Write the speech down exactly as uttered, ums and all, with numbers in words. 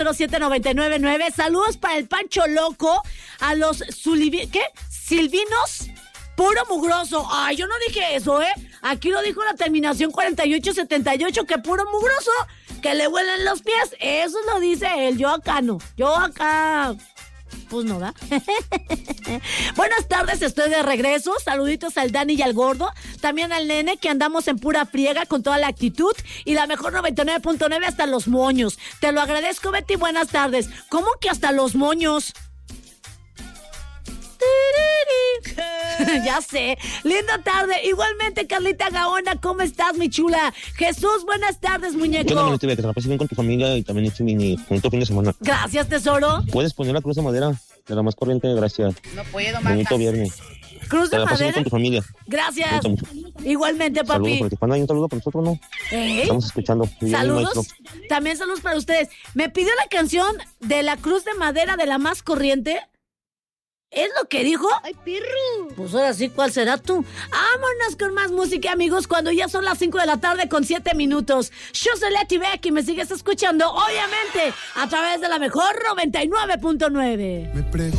cero siete nueve nueve nueve. Saludos para el Pancho Loco, a los Sulivi- ¿qué? Silvinos puro mugroso. Ay, yo no dije eso, ¿eh? Aquí lo dijo la terminación cuarenta y ocho setenta y ocho, que puro mugroso, que le huelen los pies. Eso lo dice él. Yo acá no. Yo acá... Pues no, ¿da? Buenas tardes, estoy de regreso. Saluditos al Dani y al Gordo. También al Nene, que andamos en pura friega con toda la actitud. Y la mejor noventa y nueve punto nueve hasta los moños. Te lo agradezco, Betty. Buenas tardes. ¿Cómo que hasta los moños? Ya sé. Linda tarde. Igualmente, Carlita Gaona, ¿cómo estás, mi chula? Jesús, buenas tardes, muñeco. Yo también estoy, que te la pases bien con tu familia y también este mini bonito fin de semana. Gracias, tesoro. ¿Puedes poner la cruz de madera? De la más corriente, gracias. No puedo, mamá. Bonito viernes. Cruz Te de la pases bien madera. con tu familia. Gracias. Mucho. Igualmente, Saludos papi. para Tijuana y un saludo para nosotros, ¿no? ¿Eh? Estamos escuchando. Bien, Saludos. maestro. También saludos para ustedes. Me pidió la canción de la cruz de madera de la más corriente. ¿Es lo que dijo? ¡Ay, perro! Pues ahora sí, ¿cuál será tú? Vámonos con más música, amigos, cuando ya son las cinco de la tarde con siete minutos. Yo soy Leti Beck y me sigues escuchando, obviamente, a través de la mejor noventa y nueve punto nueve. Me pregunto